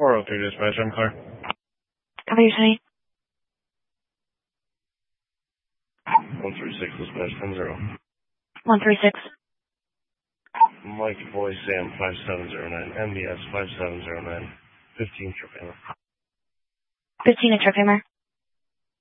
403 dispatch, I'm clear. Cover your city. 136 dispatch, 10-0. 136. Mike Boy Sam 5709, MBS 5709, 15 trip hammer. 15 at Trip Hammer.